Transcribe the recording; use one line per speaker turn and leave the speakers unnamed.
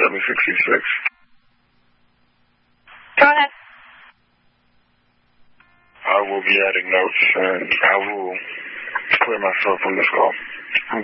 766.
Go ahead.
I will be adding notes, and I will clear myself from this call.